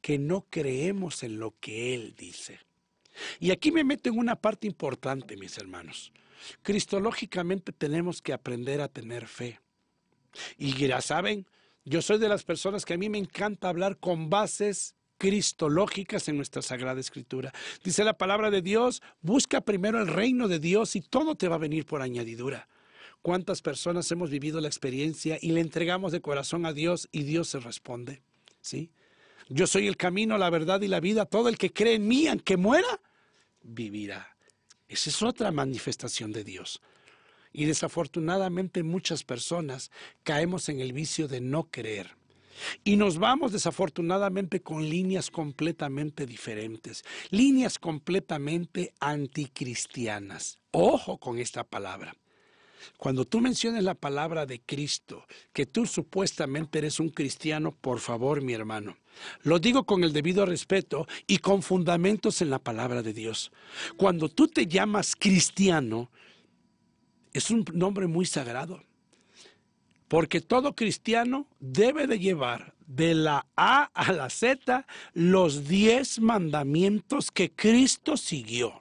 que no creemos en lo que Él dice. Y aquí me meto en una parte importante, mis hermanos. Cristológicamente tenemos que aprender a tener fe. Y ya saben, yo soy de las personas que a mí me encanta hablar con bases cristológicas en nuestra Sagrada Escritura. Dice la palabra de Dios, busca primero el reino de Dios y todo te va a venir por añadidura. ¿Cuántas personas hemos vivido la experiencia y le entregamos de corazón a Dios y Dios se responde? ¿Sí? Yo soy el camino, la verdad y la vida. Todo el que cree en mí, aunque muera, vivirá. Esa es otra manifestación de Dios. Y desafortunadamente muchas personas caemos en el vicio de no creer. Y nos vamos desafortunadamente con líneas completamente diferentes, líneas completamente anticristianas. Ojo con esta palabra. Cuando tú menciones la palabra de Cristo, que tú supuestamente eres un cristiano, por favor, mi hermano, lo digo con el debido respeto y con fundamentos en la palabra de Dios. Cuando tú te llamas cristiano, es un nombre muy sagrado, porque todo cristiano debe de llevar de la A a la Z los 10 mandamientos que Cristo siguió.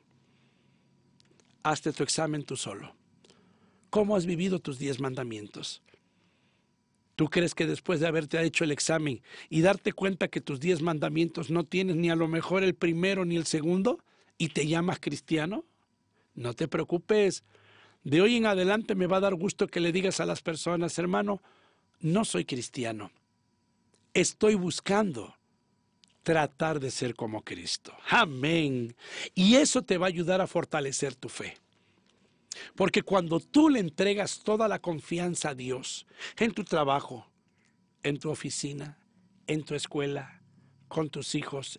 Hazte tu examen tú solo. ¿Cómo has vivido tus 10 mandamientos? ¿Tú crees que después de haberte hecho el examen y darte cuenta que tus 10 mandamientos no tienes ni a lo mejor el primero ni el segundo y te llamas cristiano? No te preocupes. De hoy en adelante me va a dar gusto que le digas a las personas, hermano, no soy cristiano. Estoy buscando tratar de ser como Cristo. Amén. Y eso te va a ayudar a fortalecer tu fe. Porque cuando tú le entregas toda la confianza a Dios, en tu trabajo, en tu oficina, en tu escuela, con tus hijos,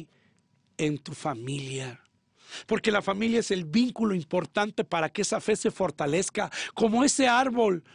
en tu familia, porque la familia es el vínculo importante para que esa fe se fortalezca, como ese árbol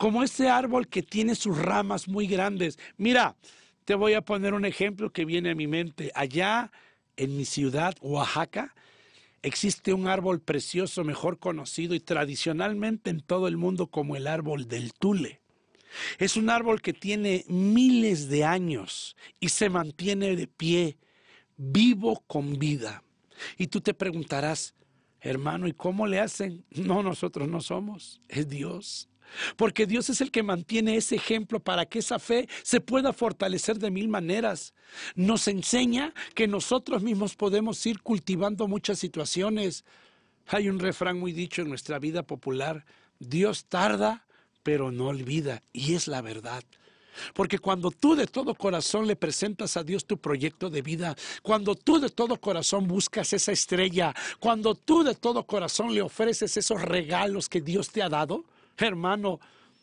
que tiene sus ramas muy grandes. Mira, te voy a poner un ejemplo que viene a mi mente. Allá en mi ciudad, Oaxaca, existe un árbol precioso, mejor conocido y tradicionalmente en todo el mundo como el árbol del tule. Es un árbol que tiene miles de años y se mantiene de pie, vivo con vida. Y tú te preguntarás, hermano, ¿y cómo le hacen? No, nosotros no somos, es Dios. Porque Dios es el que mantiene ese ejemplo para que esa fe se pueda fortalecer de mil maneras. Nos enseña que nosotros mismos podemos ir cultivando muchas situaciones. Hay un refrán muy dicho en nuestra vida popular, Dios tarda, pero no olvida, y es la verdad. Porque cuando tú de todo corazón le presentas a Dios tu proyecto de vida, cuando tú de todo corazón buscas esa estrella, cuando tú de todo corazón le ofreces esos regalos que Dios te ha dado, hermano,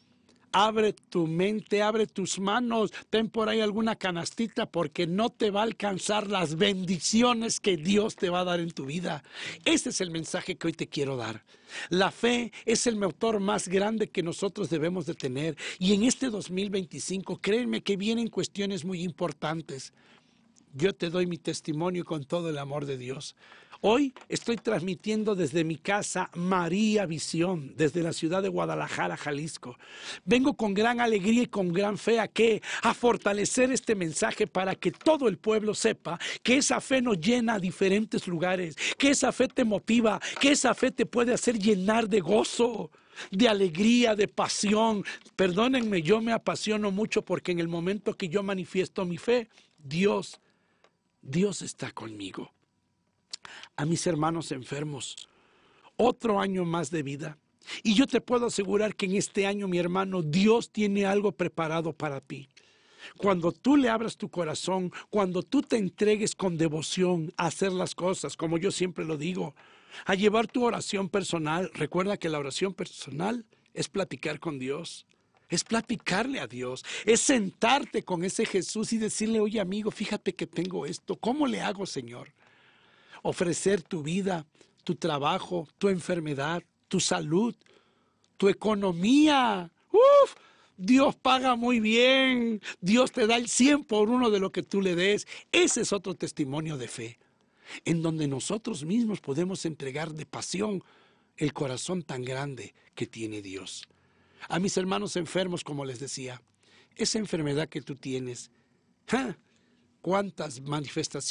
abre tu mente, abre tus manos, ten por ahí alguna canastita porque no te va a alcanzar las bendiciones que Dios te va a dar en tu vida. Ese es el mensaje que hoy te quiero dar. La fe es el motor más grande que nosotros debemos de tener y en este 2025, créanme que vienen cuestiones muy importantes. Yo te doy mi testimonio con todo el amor de Dios. Hoy estoy transmitiendo desde mi casa María Visión, desde la ciudad de Guadalajara, Jalisco. Vengo con gran alegría y con gran fe a fortalecer este mensaje para que todo el pueblo sepa que esa fe nos llena a diferentes lugares, que esa fe te motiva, que esa fe te puede hacer llenar de gozo, de alegría, de pasión. Perdónenme, yo me apasiono mucho porque en el momento que yo manifiesto mi fe, Dios está conmigo. A mis hermanos enfermos, otro año más de vida. Y yo te puedo asegurar que en este año, mi hermano, Dios tiene algo preparado para ti. Cuando tú le abras tu corazón, cuando tú te entregues con devoción a hacer las cosas, como yo siempre lo digo, a llevar tu oración personal. Recuerda que la oración personal es platicar con Dios. Es platicarle a Dios, es sentarte con ese Jesús y decirle, oye amigo, fíjate que tengo esto, ¿cómo le hago, Señor? Ofrecer tu vida, tu trabajo, tu enfermedad, tu salud, tu economía. ¡Uf! Dios paga muy bien, Dios te da el 100 por uno de lo que tú le des. Ese es otro testimonio de fe, en donde nosotros mismos podemos entregar de pasión el corazón tan grande que tiene Dios. A mis hermanos enfermos, como les decía, esa enfermedad que tú tienes, cuántas manifestaciones